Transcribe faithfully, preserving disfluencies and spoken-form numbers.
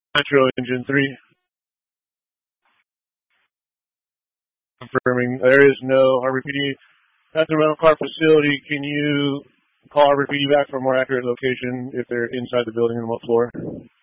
Nitro Engine three. Confirming there is no R B P D at the rental car facility. Can you call R B P D back for a more accurate location if they're inside the building and what floor?